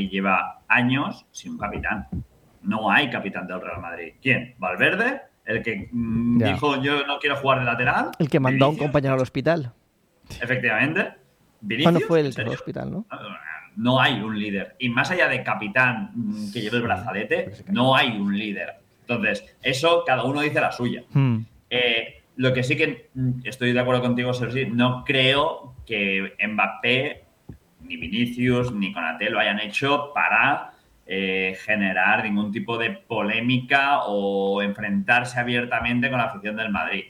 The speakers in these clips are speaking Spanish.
Madrid lleva años sin un capitán. No hay capitán del Real Madrid. ¿Quién? ¿Valverde? ¿El que dijo yo no quiero jugar de lateral? El que mandó a un compañero al hospital. Efectivamente. ¿Cuándo fue el que fue al hospital, no? No hay un líder. Y más allá de capitán que lleve el brazalete, no hay un líder. Entonces, eso cada uno dice la suya. Lo que sí que estoy de acuerdo contigo, Sergi, no creo que Mbappé, ni Vinicius, ni Konaté lo hayan hecho para generar ningún tipo de polémica o enfrentarse abiertamente con la afición del Madrid.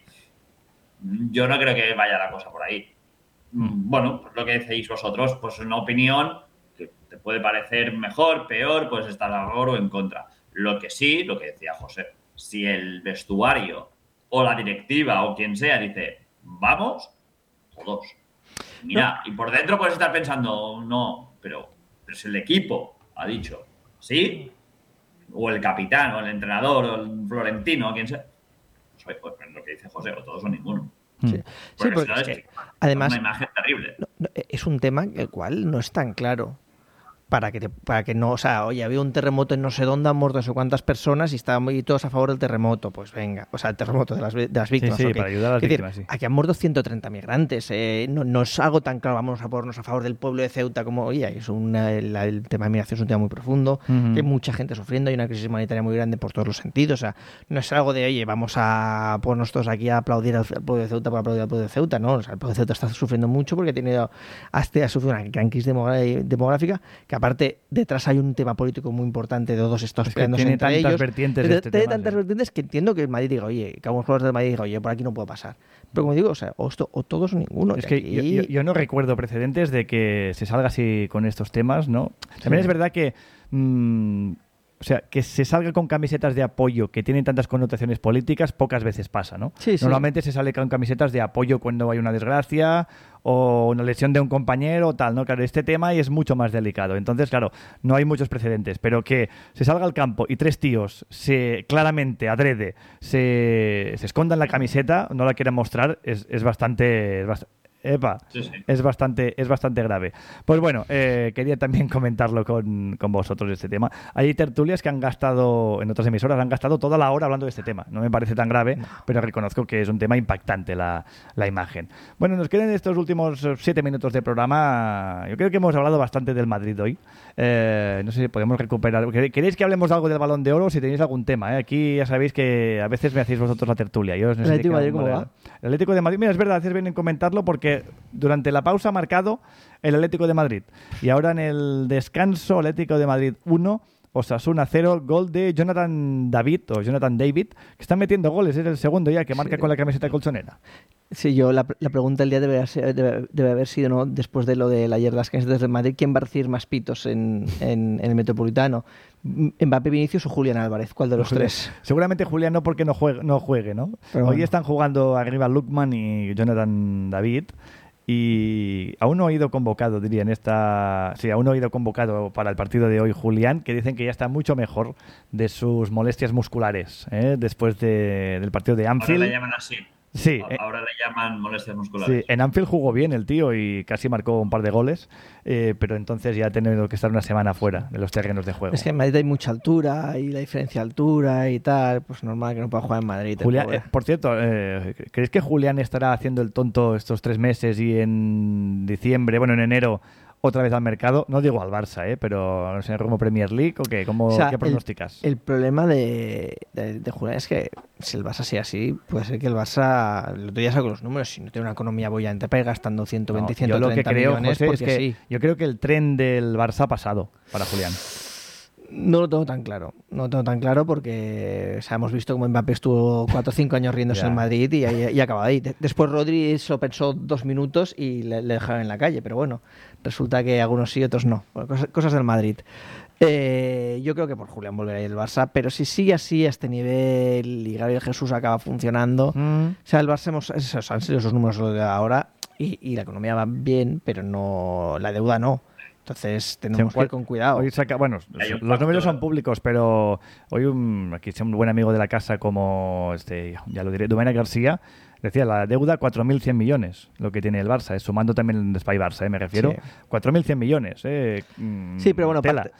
Yo no creo que vaya la cosa por ahí. Bueno, pues lo que decís vosotros, pues una opinión que te puede parecer mejor, peor, puedes estar a favor o en contra. Lo que sí, lo que decía José, si el vestuario o la directiva o quien sea dice, vamos, todos. Mira, y por dentro puedes estar pensando, no, pero si el equipo ha dicho, sí, o el capitán, o el entrenador, o el Florentino, o quien sea, pues lo que dice José, o todos o ninguno. Sí, porque es que, además, es una imagen terrible. Es un tema el cual no es tan claro. Para que no, o sea, oye, había un terremoto en no sé dónde, han muerto no sé cuántas personas y estaban todos a favor del terremoto, pues venga, o sea, el terremoto de las víctimas. Sí, para ayudar a las víctimas, sí. Aquí han muerto 130 migrantes, no es algo tan claro, vamos a ponernos a favor del pueblo de Ceuta como, oye, es el tema de migración es un tema muy profundo, que hay mucha gente sufriendo, hay una crisis humanitaria muy grande por todos los sentidos, o sea, no es algo de, oye, vamos a ponernos todos aquí a aplaudir al pueblo de Ceuta por aplaudir al pueblo de Ceuta, no, o sea, el pueblo de Ceuta está sufriendo mucho porque ha sufrido una gran crisis demográfica, que aparte detrás hay un tema político muy importante de todos estos peleándose entre ellos. Tiene tantas vertientes que entiendo que el Madrid diga, oye, que algunos jugadores del Madrid digan, oye, por aquí no puedo pasar. Pero como digo, o sea, o todos o ninguno. Es que aquí... yo no recuerdo precedentes de que se salga así con estos temas, ¿no? También es verdad que o sea, que se salga con camisetas de apoyo que tienen tantas connotaciones políticas, pocas veces pasa, ¿no? Sí. Normalmente se sale con camisetas de apoyo cuando hay una desgracia o una lesión de un compañero o tal, ¿no? Claro, este tema es mucho más delicado. Entonces, claro, no hay muchos precedentes, pero que se salga al campo y tres tíos claramente, adrede, se escondan la camiseta, no la quieran mostrar, es bastante... Sí. Es bastante grave. Pues bueno, quería también comentarlo con vosotros este tema. Hay tertulias que han gastado, en otras emisoras, han gastado toda la hora hablando de este tema. No me parece tan grave, pero reconozco que es un tema impactante la imagen. Bueno, nos quedan estos últimos 7 minutos de programa. Yo creo que hemos hablado bastante del Madrid hoy. No sé si podemos recuperar. ¿Queréis que hablemos algo del Balón de Oro? Si tenéis algún tema, Aquí ya sabéis que a veces me hacéis vosotros la tertulia. Yo no sé ¿El Atlético de Madrid cómo va? El Atlético de Madrid, mira, es verdad, haces bien en comentarlo porque durante la pausa ha marcado el Atlético de Madrid. Y ahora en el descanso, Atlético de Madrid 1, Osasuna 0, gol de Jonathan David, que está metiendo goles, es el segundo ya que marca con la camiseta colchonera. Sí, la pregunta del día debe haber sido, ¿no? Después de lo de ayer las camisetas del Madrid, ¿quién va a recibir más pitos en el Metropolitano? ¿Mbappé, Vinicius o Julián Álvarez? ¿Cuál de los tres? Seguramente Julián no, porque no juegue, ¿no? Pero hoy están jugando arriba Lookman y Jonathan David. Y aún no ha ido convocado, aún no ha ido convocado para el partido de hoy Julián, que dicen que ya está mucho mejor de sus molestias musculares, después del partido de Anfield. Ahora le llaman así. Sí, ahora le llaman molestias musculares. Sí, en Anfield jugó bien el tío y casi marcó un par de goles, pero entonces ya ha tenido que estar una semana fuera de los terrenos de juego. Es que en Madrid hay mucha altura y la diferencia de altura y tal, pues normal que no pueda jugar en Madrid. Julián, por cierto, ¿crees que Julián estará haciendo el tonto estos 3 meses y en enero otra vez al mercado? No digo al Barça, pero no sé, rumbo Premier League o qué, ¿qué pronosticas? El problema de Julián es que si el Barça sigue así, puede ser que el Barça, el otro día saco los números, si no tiene una economía bollante para ir gastando 120, 130 yo lo que creo, millones, José, porque es que sí. Yo creo que el tren del Barça ha pasado para Julián. No lo tengo tan claro porque hemos visto como Mbappé estuvo 4 o 5 años riéndose en Madrid y acababa ahí. Después Rodri se lo pensó 2 minutos y le dejaron en la calle, pero bueno, resulta que algunos sí y otros no. Cosas del Madrid. Yo creo que por Julián volverá a ir el Barça, pero si sigue así a este nivel y Gabriel Jesús acaba funcionando, o sea, el Barça han sido esos números de ahora y la economía va bien, pero no, la deuda no. Entonces tenemos que ir con cuidado. Hoy los números son públicos, pero hoy aquí un buen amigo de la casa como ya lo diré, Domènech García, decía la deuda 4.100 millones, lo que tiene el Barça, sumando también el Spy Barça, me refiero. Sí. 4.100 millones. Sí, pero bueno,